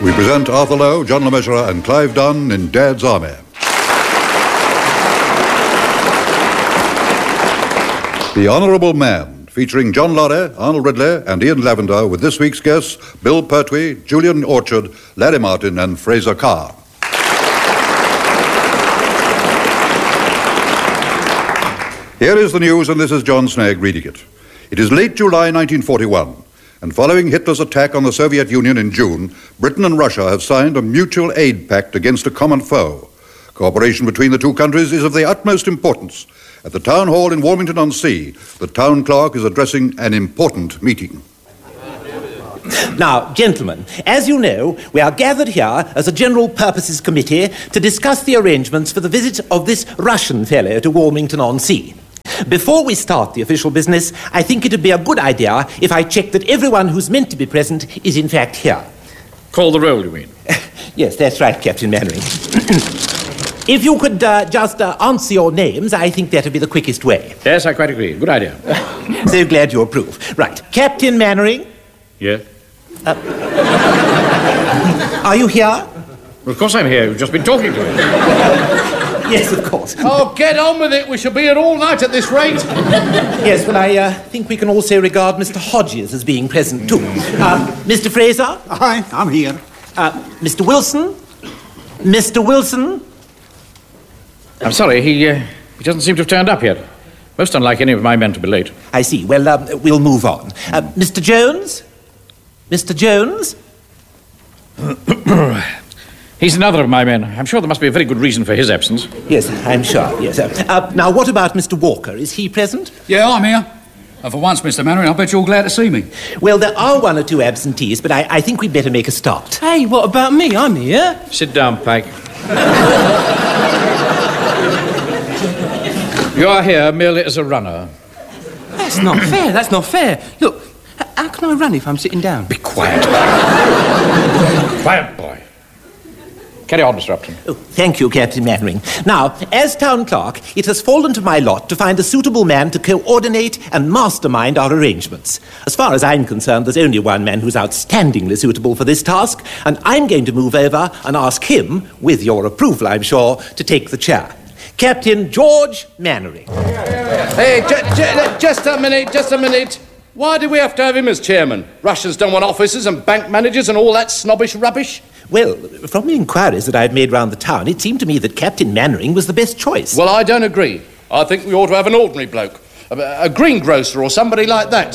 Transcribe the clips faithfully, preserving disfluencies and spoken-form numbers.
We present Arthur Lowe, John Le Mesurier and Clive Dunn in Dad's Army. The Honourable Man, featuring John Lorry, Arnold Ridley and Ian Lavender, with this week's guests Bill Pertwee, Julian Orchard, Larry Martin and Fraser Carr. Here is the news, and this is John Snagg reading it. It is late July nineteen forty-one, and following Hitler's attack on the Soviet Union in June, Britain and Russia have signed a mutual aid pact against a common foe. Cooperation between the two countries is of the utmost importance. At the town hall in Warmington-on-Sea, the town clerk is addressing an important meeting. Now, gentlemen, as you know, we are gathered here as a general purposes committee to discuss the arrangements for the visit of this Russian fellow to Warmington-on-Sea. Before we start the official business, I think it would be a good idea if I check that everyone who's meant to be present is in fact here. Call the roll, you mean? Yes, that's right, Captain Mannering. If you could uh, just uh, answer your names, I think that would be the quickest way. Yes, I quite agree. Good idea. So glad you approve. Right. Captain Mannering? Yes? Uh, are you here? Well, of course I'm here. You've just been talking to him. Yes, of course. Oh, get on with it. We shall be here all night at this rate. Yes, well, I uh, think we can also regard Mister Hodges as being present, too. Uh, Mister Fraser? Hi, I'm here. Uh, Mister Wilson? Mister Wilson? I'm sorry, he, uh, he doesn't seem to have turned up yet. Most unlike any of my men to be late. I see. Well, um, we'll move on. Uh, Mister Jones? Mister Jones? He's another of my men. I'm sure there must be a very good reason for his absence. Yes, I'm sure, yes. Uh, now, what about Mister Walker? Is he present? Yeah, I'm here. And for once, Mister Mannering, I bet you're glad to see me. Well, there are one or two absentees, but I, I think we'd better make a start. Hey, what about me? I'm here. Sit down, Pike. You are here merely as a runner. That's not fair, that's not fair. Look, h- how can I run if I'm sitting down? Be quiet. Quiet, boy. Carry on, Mister Upton. Oh, thank you, Captain Mannering. Now, as town clerk, it has fallen to my lot to find a suitable man to coordinate and mastermind our arrangements. As far as I'm concerned, there's only one man who's outstandingly suitable for this task, and I'm going to move over and ask him, with your approval, I'm sure, to take the chair. Captain George Mannering. Hey, j- j- just a minute, just a minute. Why do we have to have him as chairman? Russians don't want officers and bank managers and all that snobbish rubbish. Well, from the inquiries that I've made round the town, it seemed to me that Captain Mannering was the best choice. Well, I don't agree. I think we ought to have an ordinary bloke. A, a greengrocer or somebody like that.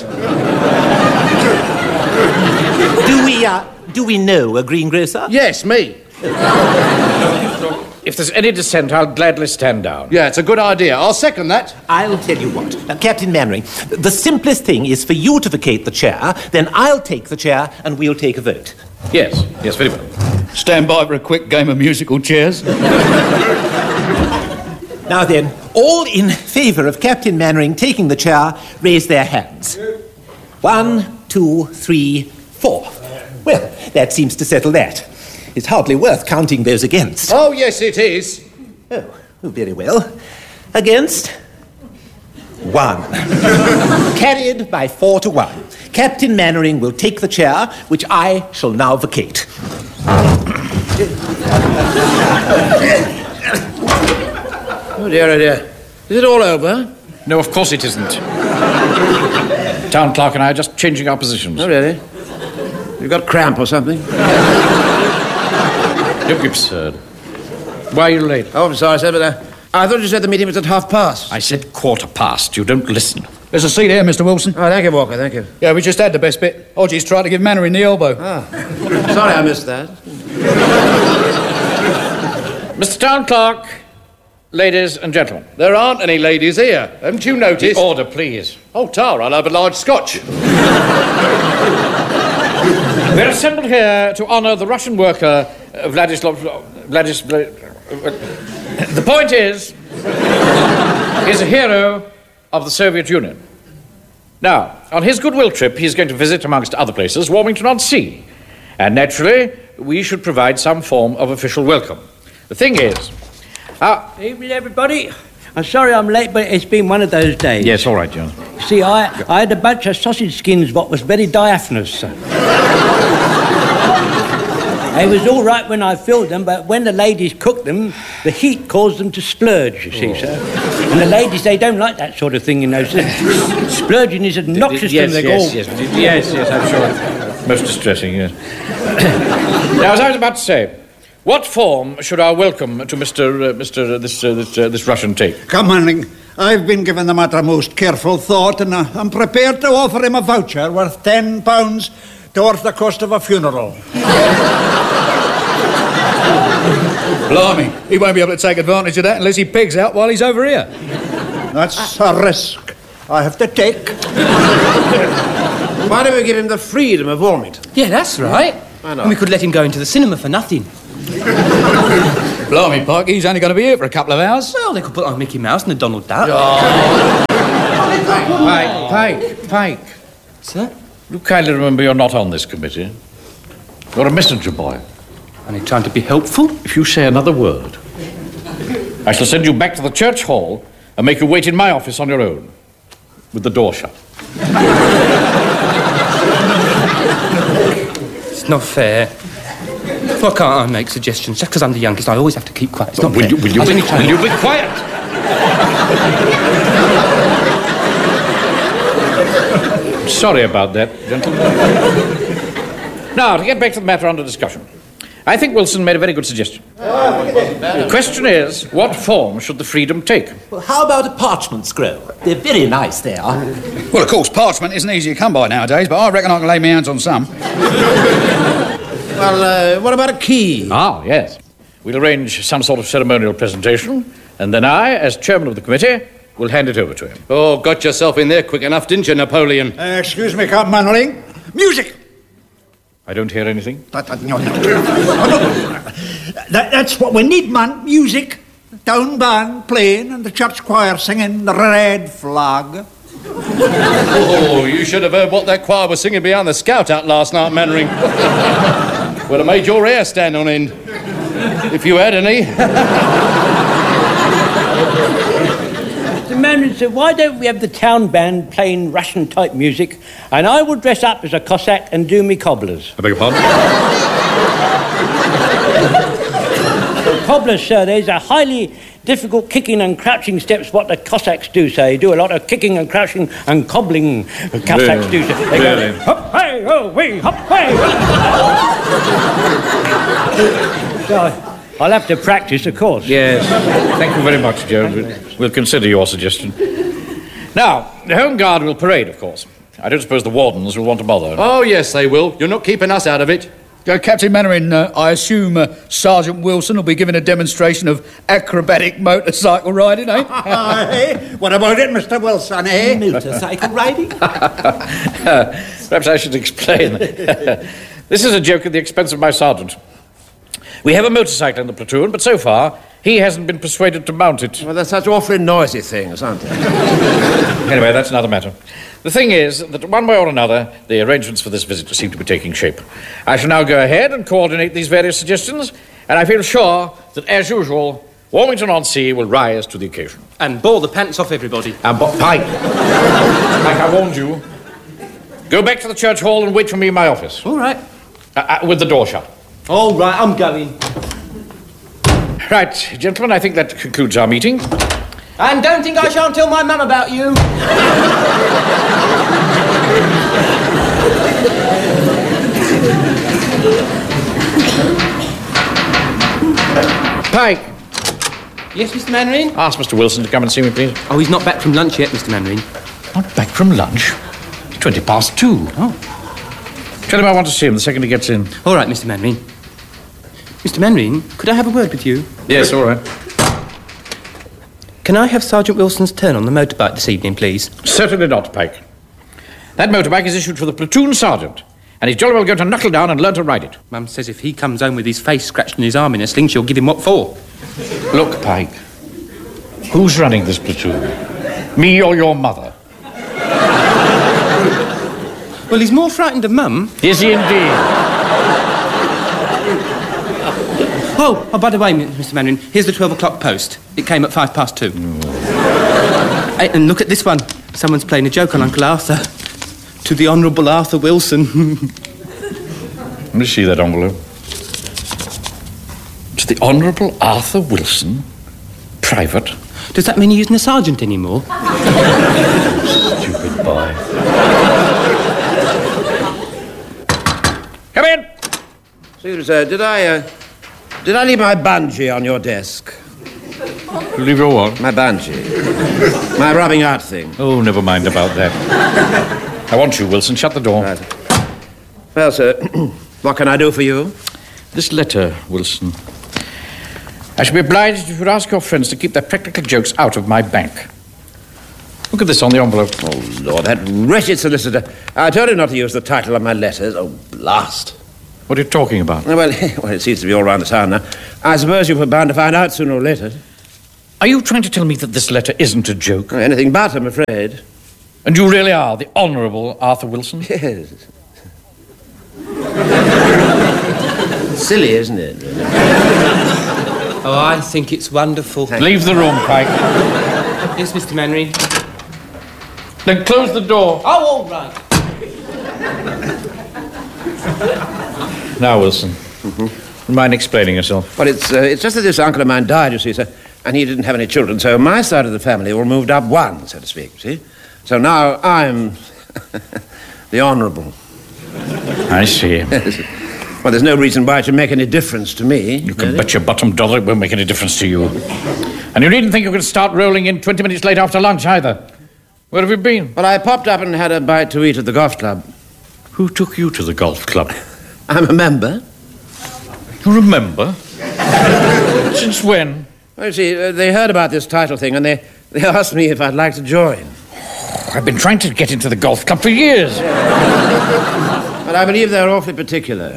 Do we, uh, do we know a greengrocer? Yes, me. If there's any dissent, I'll gladly stand down. Yeah, it's a good idea. I'll second that. I'll tell you what. Now, Captain Mannering, the simplest thing is for you to vacate the chair, then I'll take the chair and we'll take a vote. Yes, yes, very well. Stand by for a quick game of musical chairs. Now then, all in favour of Captain Mannering taking the chair, raise their hands. One, two, three, four. Well, that seems to settle that. It's hardly worth counting those against. Oh, yes, it is. Oh, oh very well. Against? One. Carried by four to one. Captain Mannering will take the chair, which I shall now vacate. Oh dear, oh dear. Is it all over? No, of course it isn't. Town clerk and I are just changing our positions. Oh, really? You've got cramp or something? Don't be absurd. Why are you late? Oh, I'm sorry, sir, but uh, I thought you said the meeting was at half past. I said quarter past. You don't listen. There's a seat here, Mister Wilson. Oh, thank you, Walker, thank you. Yeah, we just had the best bit. Hodges tried to give Mannering the elbow. Ah. Sorry I missed that. Mister Town Clerk, ladies and gentlemen. There aren't any ladies here. Haven't you noticed? The order, please. Oh, Tar, I'll have a large scotch. We're assembled here to honour the Russian worker, uh, Vladislav... Vladislav... The point is, he's a hero of the Soviet Union. Now, on his goodwill trip, he's going to visit, amongst other places, Warmington-on-Sea. And naturally, we should provide some form of official welcome. The thing is... Uh, Evening, everybody. I'm sorry I'm late, but it's been one of those days. yes, all right, John. See, I, I had a bunch of sausage skins what was very diaphanous, sir. They was all right when I filled them, but when the ladies cooked them, the heat caused them to splurge, you see, sir. And the ladies, they don't like that sort of thing, you know. So splurging is obnoxious yes, to them. Yes, yes, yes, yes, I'm sure. Most distressing, yes. Now, as I was about to say, what form should our welcome to Mister Uh, Mister Uh, this, uh, this, uh, this Russian take? Come on, I've been given the matter most careful thought, and uh, I'm prepared to offer him a voucher worth ten pounds towards the cost of a funeral. Blimey, he won't be able to take advantage of that unless he pegs out while he's over here. That's a risk I have to take. Why don't we give him the freedom of Warmington? Yeah, that's right. Why not? And we could let him go into the cinema for nothing. Blimey, Pike, he's only going to be here for a couple of hours. Well, they could put on Mickey Mouse and a Donald Duck. Pike, Pike, Pike. Sir? You kindly remember you're not on this committee. You're a messenger boy. Only trying to be helpful. If you say another word, I shall send you back to the church hall and make you wait in my office on your own, with the door shut. It's not fair. Why can't I make suggestions? Just because I'm the youngest, I always have to keep quiet. It's not will fair. You, will you, I was be, only trying- will you be quiet? Sorry about that, gentlemen. Now, to get back to the matter under discussion. I think Wilson made a very good suggestion. The question is, what form should the freedom take? Well, how about a parchment scroll? They're very nice, they are. Well, of course, parchment isn't easy to come by nowadays, but I reckon I can lay my hands on some. Well, uh, what about a key? Ah, yes. We'll arrange some sort of ceremonial presentation, and then I, as chairman of the committee, will hand it over to him. Oh, got yourself in there quick enough, didn't you, Napoleon? Uh, excuse me, Captain Mannering. Music! I don't hear anything. That, that, no, no. that, that's what we need, man. Music. The town band playing and the church choir singing the red flag. Oh, you should have heard what that choir was singing behind the scout out last night, Mannering. Would have made your hair stand on end. If you had any. The man said, why don't we have the town band playing Russian-type music, and I will dress up as a Cossack and do me cobblers. I beg your pardon? Cobblers, sir, there's a highly difficult kicking and crouching steps what the Cossacks do, sir. They do a lot of kicking and crouching and cobbling the Cossacks Really? do, sir. They Really? go, hop, hey, oh, wee, hop, hey. So, I'll have to practice, of course. Yes. Thank you very much, Joe. We'll consider your suggestion. Now, the Home Guard will parade, of course. I don't suppose the wardens will want to bother. Oh, yes, they will. You're not keeping us out of it. Uh, Captain Mannering, uh, I assume uh, Sergeant Wilson will be giving a demonstration of acrobatic motorcycle riding, eh? Hey, what about it, Mister Wilson, eh? Motorcycle riding? Perhaps I should explain. This is a joke at the expense of my sergeant. We have a motorcycle in the platoon, but so far, he hasn't been persuaded to mount it. Well, they're such awfully noisy things, aren't they? Anyway, that's another matter. The thing is that one way or another, the arrangements for this visit seem to be taking shape. I shall now go ahead and coordinate these various suggestions, and I feel sure that, as usual, Warmington-on-Sea will rise to the occasion. And bore the pants off everybody. And but Pike, Pike, I warned you. Go back to the church hall and wait for me in my office. All right. Uh, uh, with the door shut. All right, I'm going. Right, gentlemen, I think that concludes our meeting. And don't think I shan't tell my mum about you. Pike, Yes, Mister Mannering? ask Mister Wilson to come and see me, please. Oh, he's not back from lunch yet, Mister Mannering. Not back from lunch? It's twenty past two. Oh. Tell him I want to see him the second he gets in. All right, Mister Mannering. Mister Mannering, could I have a word with you? Yes, all right. Can I have Sergeant Wilson's turn on the motorbike this evening, please? Certainly not, Pike. That motorbike is issued for the platoon sergeant, and he's jolly well going to knuckle down and learn to ride it. Mum says if he comes home with his face scratched and his arm in a sling, she'll give him what for. Look, Pike, who's running this platoon? Me or your mother? Well, he's more frightened of Mum. Is he indeed? Oh, oh, by the way, Mister Mannering, here's the twelve o'clock post. It came at five past two. Mm. Hey, and look at this one. Someone's playing a joke on Uncle Arthur. To the Honourable Arthur Wilson. Let me see that envelope. The Honourable Arthur Wilson, private. Does that mean he isn't a sergeant anymore? Stupid boy. Come in! Excuse me, sir, did I, uh, did I leave my bungee on your desk? You leave your what? My bungee. My rubbing out thing. Oh, never mind about that. I want you, Wilson. Shut the door. Right. Well, sir, what can I do for you? This letter, Wilson. I should be obliged if you'd ask your friends to keep their practical jokes out of my bank. Look at this on the envelope. Oh, Lord, that wretched solicitor. I told him not to use the title of my letters. Oh, blast. What are you talking about? Well, well, it seems to be all around the town now. I suppose you were bound to find out sooner or later. Are you trying to tell me that this letter isn't a joke? Oh, anything but, I'm afraid. And you really are the Honourable Arthur Wilson? Yes. Silly, isn't it? Oh, I think it's wonderful. Leave the room, Pike. Yes, Mister Mannering. Then close the door. Oh, all right. Now, Wilson, mm-hmm. mind explaining yourself? Well, it's, uh, it's just that this uncle of mine died, you see, sir, and he didn't have any children, so my side of the family all moved up one, so to speak, see? So now I'm the Honourable. I see. Well, there's no reason why it should make any difference to me. You can bet your bottom dollar it won't make any difference to you. And you needn't think you could start rolling in twenty minutes late after lunch, either. Where have you been? Well, I popped up and had a bite to eat at the golf club. Who took you to the golf club? I'm a member. You remember? Since when? Well, you see, uh, they heard about this title thing and they, they asked me if I'd like to join. I've been trying to get into the golf club for years. But I believe they're awfully particular.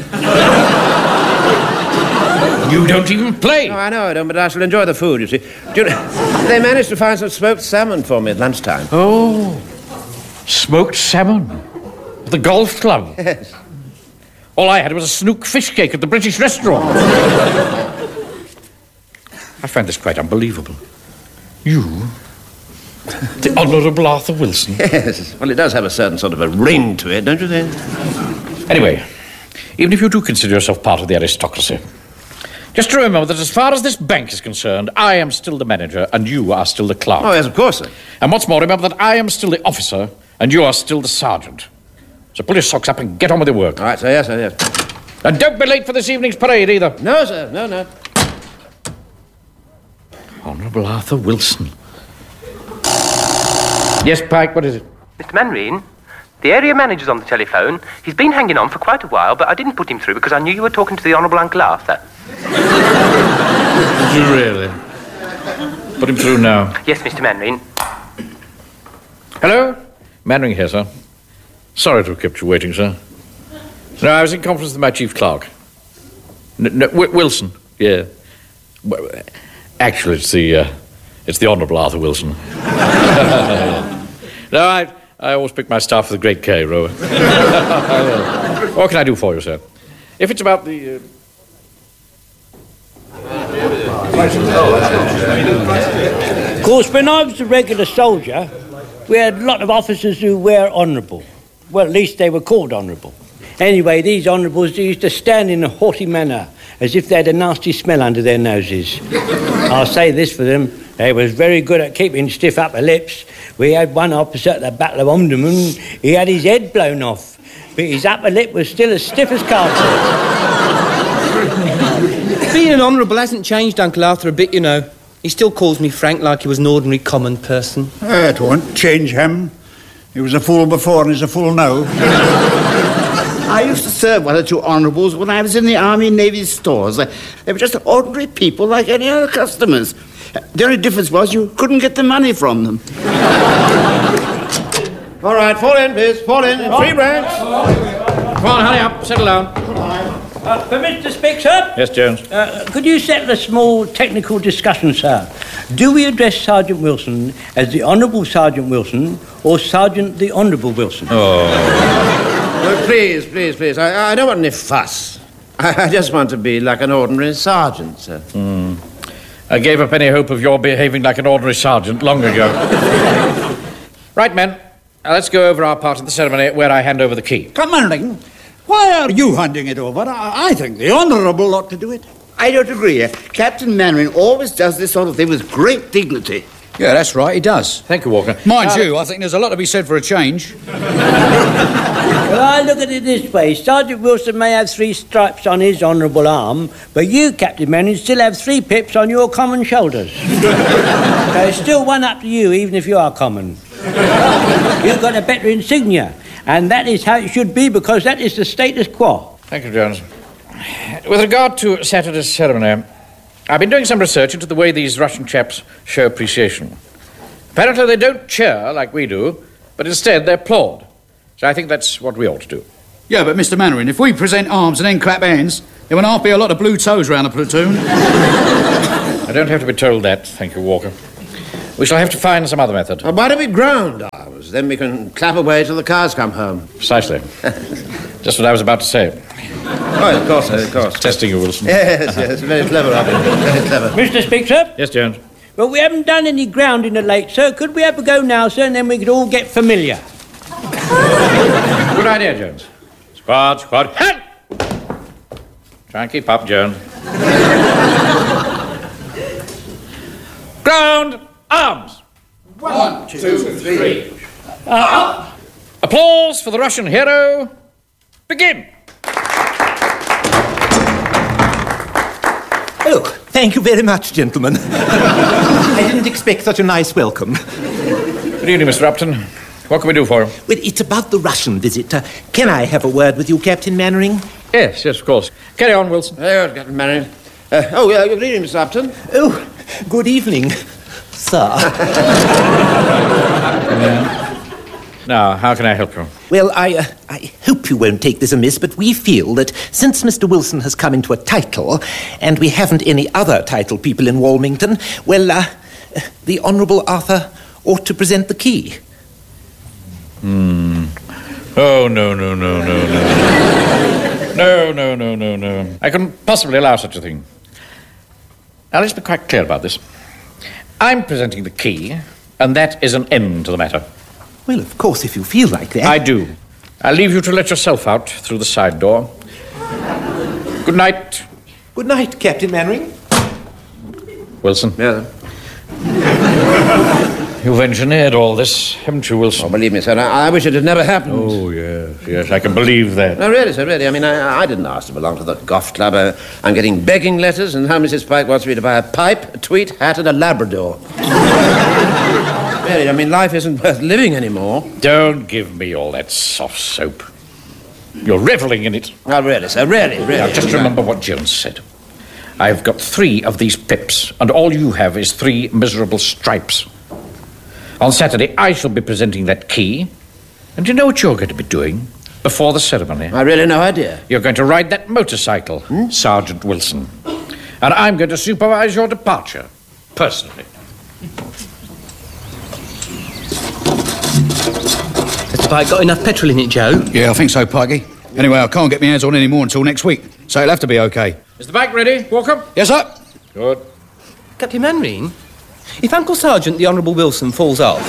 You don't even play. No, I know I don't, but I shall enjoy the food, you see. Do you know, they managed to find some smoked salmon for me at lunchtime. Oh, smoked salmon? At the golf club? Yes. All I had was a snook fish cake at the British restaurant. I find this quite unbelievable. You, the Honourable Arthur Wilson? Yes. Well, it does have a certain sort of a ring to it, don't you think? Anyway, even if you do consider yourself part of the aristocracy, just remember that as far as this bank is concerned, I am still the manager and you are still the clerk. Oh, yes, of course, sir. And what's more, remember that I am still the officer and you are still the sergeant. So pull your socks up and get on with your work. All right, sir, yes, sir, yes. And don't be late for this evening's parade either. No, sir, no, no. Honourable Arthur Wilson. Yes, Pike, what is it? Mister Mannering, the area manager's on the telephone. He's been hanging on for quite a while, but I didn't put him through because I knew you were talking to the Honourable Uncle Arthur. Did you really? Put him through now. Yes, Mister Mannering. Hello? Mannering here, sir. Sorry to have kept you waiting, sir. No, I was in conference with my chief clerk. No, no, w- Wilson, yeah. Well, actually, it's the, uh, it's the Honourable Arthur Wilson. No, I, I always pick my staff with a great care, Rover. What can I do for you, sir? If it's about the... Uh... Of course, when I was a regular soldier, we had a lot of officers who were honourable. Well, at least they were called honourable. Anyway, these honourables used to stand in a haughty manner, as if they had a nasty smell under their noses. I'll say this for them, they was very good at keeping stiff upper lips. We had one officer at the Battle of Omdurman, he had his head blown off, but his upper lip was still as stiff as castle. Being an honourable hasn't changed Uncle Arthur a bit, you know. He still calls me Frank like he was an ordinary common person. Uh, it won't change him. He was a fool before and he's a fool now. I used to serve one or two honourables when I was in the Army and Navy stores. They were just ordinary people like any other customers. The only difference was you couldn't get the money from them. All right, fall in, please. Fall in. in three ranks. Come on, hurry up. Settle down. Uh, permit to speak, sir? Yes, Jones. Uh, could you settle a small technical discussion, sir? Do we address Sergeant Wilson as the Honourable Sergeant Wilson or Sergeant the Honourable Wilson? Oh. Well, please, please, please. I, I don't want any fuss. I, I just want to be like an ordinary sergeant, sir. Mm. I gave up any hope of your behaving like an ordinary sergeant long ago. Right, men. Now let's go over our part of the ceremony where I hand over the key. Come on, Ling. Why are you handing it over? I, I think the Honourable ought to do it. I don't agree. Captain Mannering always does this sort of thing with great dignity. Yeah, that's right, he does. Thank you, Walker. Mind Uh, you, I think there's a lot to be said for a change. Well, I look at it this way. Sergeant Wilson may have three stripes on his honourable arm, but you, Captain Mannering, still have three pips on your common shoulders. So it's still one up to you, even if you are common. You've got a better insignia, and that is how it should be, because that is the status quo. Thank you, Jones. With regard to Saturday's ceremony, I've been doing some research into the way these Russian chaps show appreciation. Apparently they don't cheer like we do, but instead they applaud. So I think that's what we ought to do. Yeah, but Mister Mannering, if we present arms and then clap hands, there will not be a lot of blue toes round the platoon. I don't have to be told that, thank you, Walker. We shall have to find some other method. Well, why don't we ground arms? Then we can clap away till the cars come home. Precisely. Just what I was about to say. Oh, of course, of course. Testing you, Wilson. Yes, yes, very clever of you. Very clever. Mister Speak, sir? Yes, Jones. Well, we haven't done any grounding of late, sir. Could we have a go now, sir, and then we could all get familiar? Good idea, Jones. Squad, squad, head! Try and keep up, Jones. Ground arms! One, two, three. Uh, applause for the Russian hero. Begin! Oh, thank you very much, gentlemen. I didn't expect such a nice welcome. Good evening, Mister Upton. What can we do for you? Well, it's about the Russian visit. Uh, can I have a word with you, Captain Mannering? Yes, yes, of course. Carry on, Wilson. There, Captain Mannering. Uh, oh, yeah, good evening, Mister Upton. Oh, good evening, sir. Now, how can I help you? Well, I, uh, I hope you won't take this amiss, but we feel that since Mister Wilson has come into a title, and we haven't any other title people in Walmington, well, uh, the Honourable Arthur ought to present the key. Hmm. Oh, no, no, no, no, no. No, no, no, no, no. I couldn't possibly allow such a thing. Now, let's be quite clear about this. I'm presenting the key, and that is an end to the matter. Well, of course, if you feel like that. I do. I'll leave you to let yourself out through the side door. Good night. Good night, Captain Mannering. Wilson. Yeah. You've engineered all this, haven't you, Wilson? Oh, believe me, sir, I, I wish it had never happened. Oh, yes, yes, I can believe that. No, really, sir, really. I mean, I, I didn't ask to belong to the golf club. I, I'm getting begging letters, and now Missus Pike wants me to buy a pipe, a tweed, hat, and a Labrador. Really, I mean, life isn't worth living anymore. Don't give me all that soft soap. You're revelling in it. Oh, really, sir, really, really. Now, just remember what Jones said. I've got three of these pips, and all you have is three miserable stripes. On Saturday, I shall be presenting that key. And do you know what you're going to be doing before the ceremony? I really no idea. You're going to ride that motorcycle, hmm? Sergeant Wilson. And I'm going to supervise your departure, personally. Has the bike got enough petrol in it, Joe? Yeah, I think so, Pikey. Anyway, I can't get my hands on any more until next week, so it'll have to be okay. Is the bike ready, Walker? Yes, sir. Good. Captain Mannering, if Uncle Sergeant the Honourable Wilson falls off,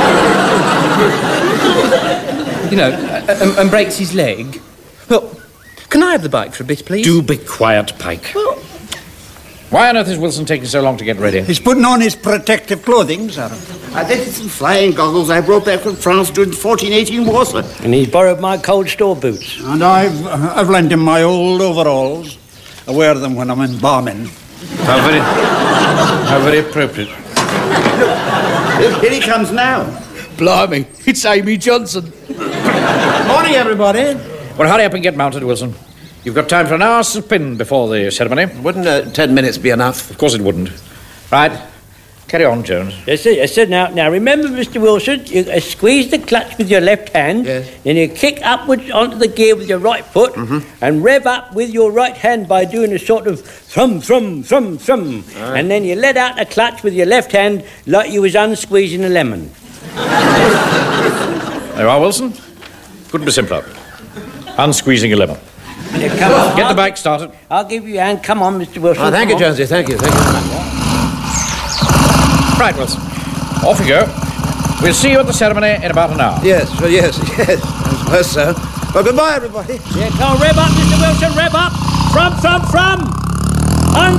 you know, and, and breaks his leg, well, can I have the bike for a bit, please? Do be quiet, Pike. Well, why on earth is Wilson taking so long to get ready? He's putting on his protective clothing, sir. I think it's some flying goggles I brought back from France during fourteen eighteen war, sir. And he's borrowed my cold store boots. And I've, uh, I've lent him my old overalls. I wear them when I'm embalming. How very, how very appropriate. Here he comes now. Blimey, it's Amy Johnson. Morning, everybody. Well, hurry up and get mounted, Wilson. You've got time for an hour's spin before the ceremony. Wouldn't uh, ten minutes be enough? Of course it wouldn't. Right. Carry on, Jones. Yes, sir. Yes, sir. Now, now, remember, Mister Wilson, you uh, squeeze the clutch with your left hand, yes. Then you kick upwards onto the gear with your right foot, mm-hmm. and rev up with your right hand by doing a sort of thrum, thrum, thrum, thrum. Right. And then you let out the clutch with your left hand like you was unsqueezing a lemon. There you are, Wilson. Couldn't be simpler. Unsqueezing a lemon. Yeah, come on. Get the bike started. I'll give you a hand. Come on, Mister Wilson. Oh, thank you, Jonesy. Thank you. Thank you very much. Right, Wilson. Off you go. We'll see you at the ceremony in about an hour. Yes, well, yes, yes. I suppose so. Well, goodbye, everybody. Yeah, come on, rev up, Mister Wilson, rev up. From, from, from.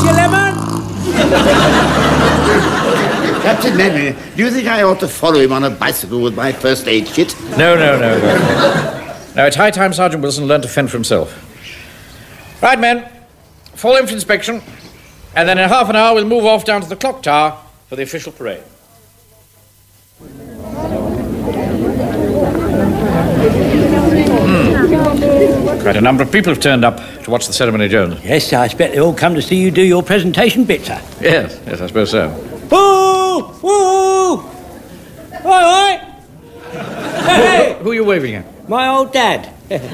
Miss you, Lemon? Captain Mannering, do you think I ought to follow him on a bicycle with my first aid kit? No, no, no, no. No, it's high time Sergeant Wilson learned to fend for himself. Right, men. Fall in for inspection. And then in half an hour we'll move off down to the clock tower for the official parade. Hmm. Quite a number of people have turned up to watch the ceremony, Jones. Yes, I expect they all come to see you do your presentation bit, sir. Yes, yes, I suppose so. Woo! Woo! All right. Hey! Who, who are you waving at? My old dad.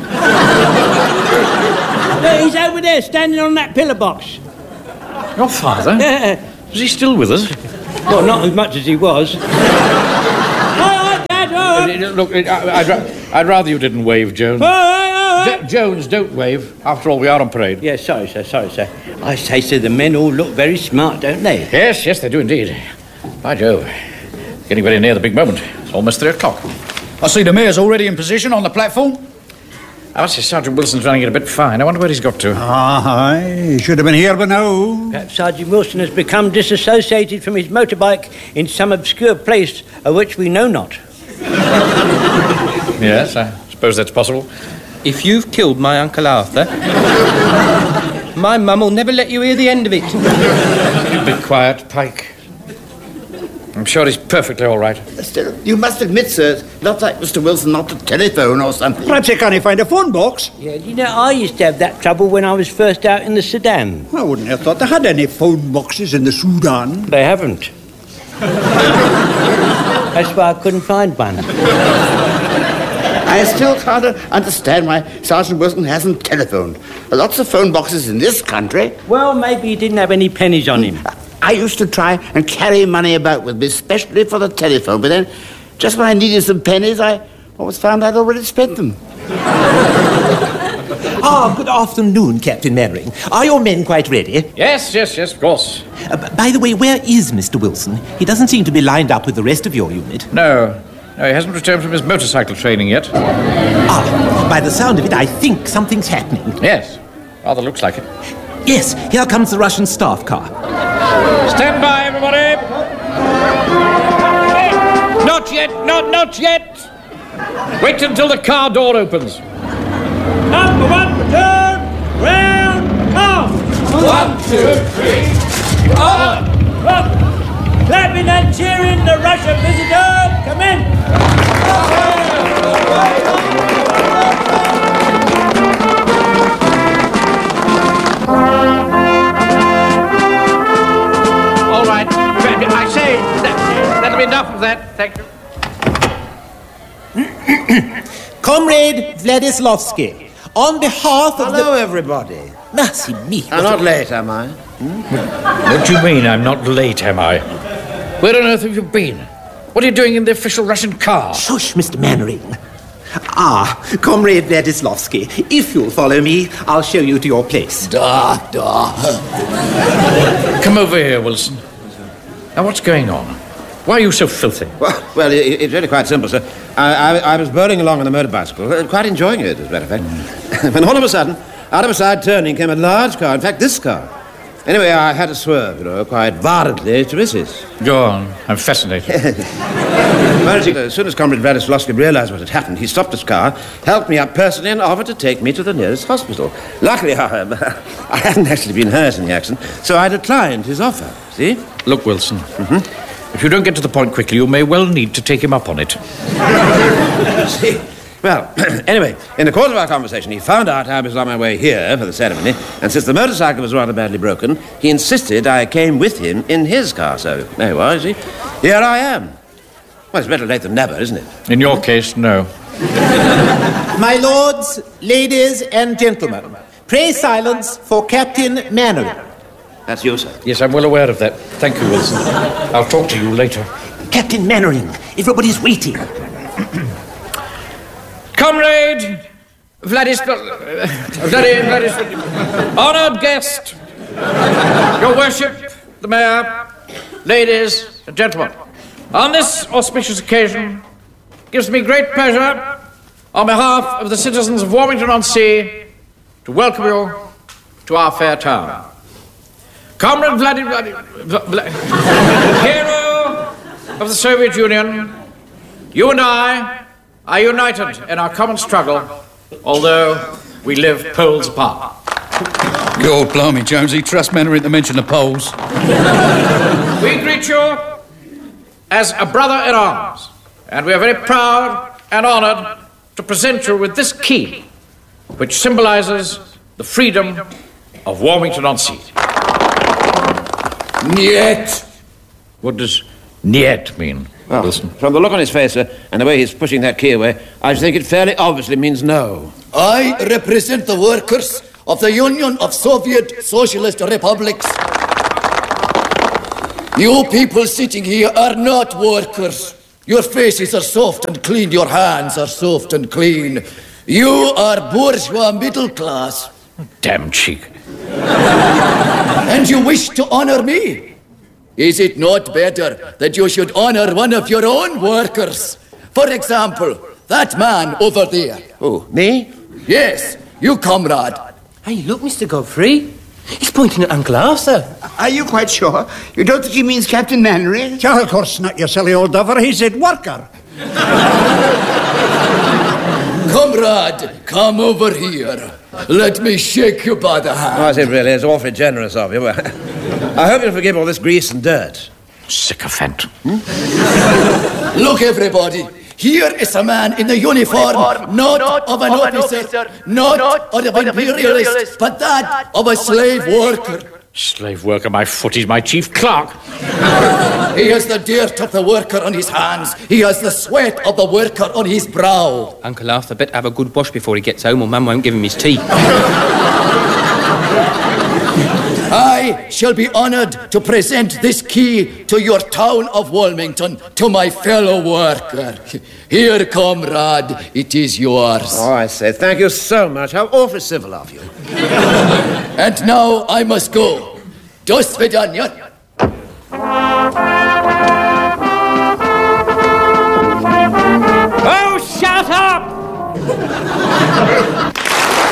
Look, he's over there, standing on that pillar box. Your father? Is he still with us? Well, not as much as he was. All right, Dad, all right. Uh, Look, I, I'd, ra- I'd rather you didn't wave, Jones. All right, all right. Jo- Jones, don't wave. After all, we are on parade. Yes, sorry, sir, sorry, sir. I say, sir, the men all look very smart, don't they? Yes, yes, they do indeed. By Jove. Getting very near the big moment. It's almost three o'clock. I see the mayor's already in position on the platform. I must say, Sergeant Wilson's running it a bit fine. I wonder where he's got to. Ah, he should have been here by now. Perhaps Sergeant Wilson has become disassociated from his motorbike in some obscure place of which we know not. Yes, I suppose that's possible. If you've killed my Uncle Arthur, my mum will never let you hear the end of it. You be quiet, Pike. I'm sure he's perfectly all right. Still, you must admit, sir, it's not like Mister Wilson not to telephone or something. Perhaps he can't find a phone box. Yeah, you know, I used to have that trouble when I was first out in the Sudan. I wouldn't have thought they had any phone boxes in the Sudan. They haven't. That's why I couldn't find one. I still can't understand why Sergeant Wilson hasn't telephoned. There are lots of phone boxes in this country. Well, maybe he didn't have any pennies on him. I used to try and carry money about with me, especially for the telephone, but then, just when I needed some pennies, I always found I'd already spent them. Ah, good afternoon, Captain Mannering. Are your men quite ready? Yes, yes, yes, of course. Uh, b- by the way, where is Mister Wilson? He doesn't seem to be lined up with the rest of your unit. No, no, he hasn't returned from his motorcycle training yet. Ah, by the sound of it, I think something's happening. Yes, rather looks like it. Yes, here comes the Russian staff car. Stand by, everybody! Not yet, not, not yet! Wait until the car door opens. Number one, return, round, off! One, two, three, up! Up! Clapping and cheering the Russian visitor! Come in! All right, I say, that, that'll be enough of that, thank you. Comrade Vladislavsky, on behalf of Hello, the... everybody. Mercy me. I'm not late, am I? Hmm? What do you mean I'm not late, am I? Where on earth have you been? What are you doing in the official Russian car? Shush, Mister Mannering. Ah, Comrade Vladislavsky, if you'll follow me, I'll show you to your place. Da, da. Come over here, Wilson. Now, what's going on? Why are you so filthy? Well, well it, it's really quite simple, sir. I, I, I was bowling along on the motor bicycle, uh, quite enjoying it, as a matter of fact. Mm. When all of a sudden, out of a side turning came a large car, in fact, this car. Anyway, I had to swerve, you know, quite violently to miss it. Go on. I'm fascinated. Well, as soon as Comrade Vladislavsky realised what had happened, he stopped his car, helped me up personally, and offered to take me to the nearest hospital. Luckily, however, I hadn't actually been hurt in the accident, so I declined his offer, see? Look, Wilson, mm-hmm. if you don't get to the point quickly, you may well need to take him up on it. See? Well, anyway, in the course of our conversation, he found out I was on my way here for the ceremony, and since the motorcycle was rather badly broken, he insisted I came with him in his car, so there you are, you see. Here I am. Well, it's better late than never, isn't it? In your case, no. My lords, ladies, and gentlemen, pray silence for Captain Mannering. That's you, sir. Yes, I'm well aware of that. Thank you, Wilson. I'll talk to you later. Captain Mannering, everybody's waiting. Comrade Vladislav... Uh, Vladis... Honoured guest, Your Worship, the Mayor, ladies and gentlemen, on this auspicious occasion, it gives me great pleasure, on behalf of the citizens of Warmington-on-Sea, to welcome you to our fair town. Comrade Vladimir... Vla, Vla, hero of the Soviet Union, you and I are united in our common struggle, although we live poles apart. God blimey, Jonesy, trust men are in to mention the Poles. We greet you as a brother in arms, and we are very proud and honoured to present you with this key, which symbolises the freedom of Warmington-on-Sea. Niet. What does niet mean? Well, Wilson? From the look on his face, sir, and the way he's pushing that key away, I think it fairly obviously means no. I represent the workers of the Union of Soviet Socialist Republics. You people sitting here are not workers. Your faces are soft and clean, your hands are soft and clean. You are bourgeois middle class. Damn cheek. And you wish to honor me? Is it not better that you should honor one of your own workers? For example, that man over there. Who, me? Yes, you, comrade. Hey, look, Mister Godfrey. He's pointing at Uncle Arthur. Are you quite sure? You don't think he means Captain Mannering? Yeah, of course not, you silly old duffer. He said worker. Comrade, come over here. Let me shake you by the hand. Oh, it really is awfully generous of you. I hope you'll forgive all this grease and dirt. Sycophant. Hmm? Look, everybody. Here is a man in the uniform, uniform not, not of an of officer, an officer not, not of an imperialist, imperialist, but that of a slave worker. Slave worker, my foot is my chief clerk. He has the dirt of the worker on his hands. He has the sweat of the worker on his brow. Uncle Arthur better have a good wash before he gets home, or Mum won't give him his tea. I shall be honoured to present this key to your town of Wilmington, to my fellow worker. Here, comrade, it is yours. Oh, I say, thank you so much. How awfully civil of you. And now I must go. До свидания.